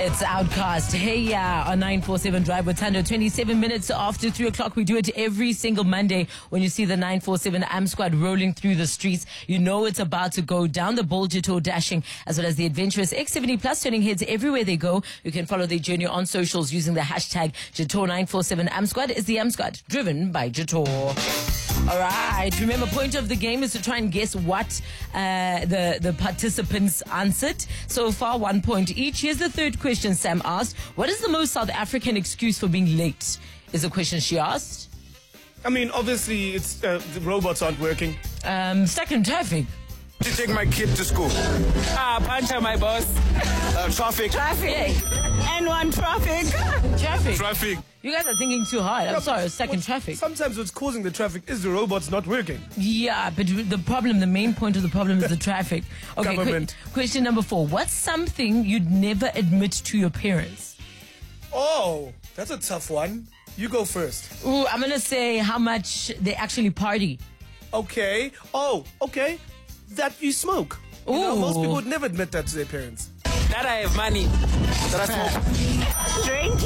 It's Outcast. Hey, yeah, on 947 Drive with Thando. 27 minutes after 3 o'clock. We do it every single Monday. When you see the 947 AM squad rolling through the streets, you know it's about to go down. The bold Jito dashing, as well as the adventurous X70 Plus turning heads everywhere they go. You can follow their journey on socials using the hashtag Jito947 AM squad. Is the AM squad driven by Jito. All right. Remember, point of the game is to try and guess what the participants answered. So far, 1 point each. Here's the third question Sam asked. What is the most South African excuse for being late? Is the question she asked. I mean, obviously, it's the robots aren't working. Stuck in traffic. To take my kid to school. Puncher, my boss. Traffic. Traffic. N1 traffic. Traffic. You guys are thinking too hard. I'm sorry, stuck in traffic. Sometimes what's causing the traffic is the robots not working. Yeah, but the main point of the problem is the traffic. Okay, Government. Question number 4. What's something you'd never admit to your parents? Oh, that's a tough one. You go first. Ooh, I'm going to say how much they actually party. Okay. Oh, okay. That you smoke. You know, Ooh. most people would never admit that to their parents. That I have money. That I smoke.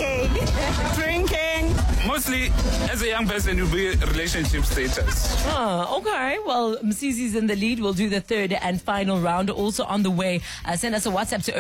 Drinking. Mostly, as a young person, you'll be relationship status. Okay. Well, Msizi's in the lead. We'll do the third and final round. Also on the way, send us a WhatsApp to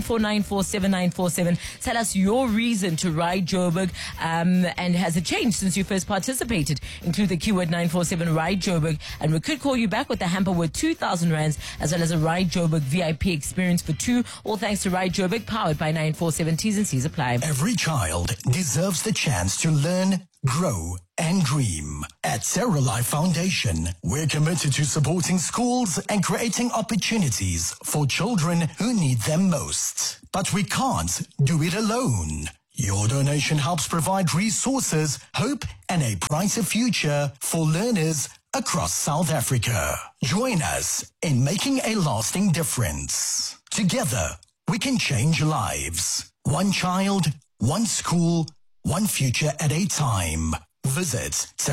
0614947947. Tell us your reason to ride Joburg, and has it changed since you first participated? Include the keyword 947 ride Joburg, and we could call you back with a hamper worth 2,000 rands, as well as a ride Joburg VIP experience for 2. All thanks to ride Joburg, powered by 947. T's and C's apply. Every child deserves the chance to learn, grow, and dream. At Sarah Life Foundation, we're committed to supporting schools and creating opportunities for children who need them most. But we can't do it alone. Your donation helps provide resources, hope, and a brighter future for learners across South Africa. Join us in making a lasting difference. Together, we can change lives. One child, one school, one future at a time. Visit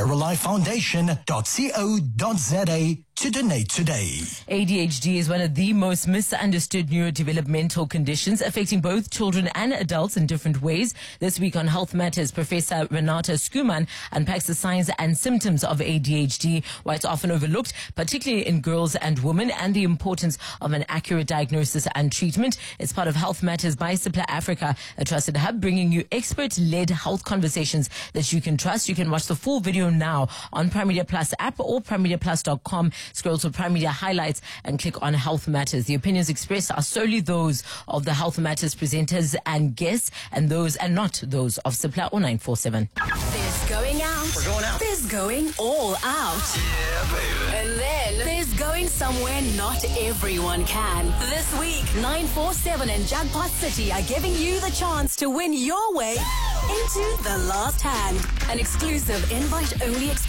saralifefoundation.co.za to donate today. ADHD is one of the most misunderstood neurodevelopmental conditions affecting both children and adults in different ways. This week on Health Matters, Professor Renata Skuman unpacks the signs and symptoms of ADHD, why it's often overlooked, particularly in girls and women, and the importance of an accurate diagnosis and treatment. It's part of Health Matters by Cipla Africa, a trusted hub bringing you expert-led health conversations that you can trust. You can watch the full video now on Prime Media Plus app or primemediaplus.com. Scroll to Prime Media Highlights and click on Health Matters. The opinions expressed are solely those of the Health Matters presenters and guests, and not those of Cipla or 947. There's going out. We're going out. There's going all out. Yeah, baby. And then there's going somewhere not everyone can. This week, 947 and Jackpot City are giving you the chance to win your way into the last hand. An exclusive invite-only experience.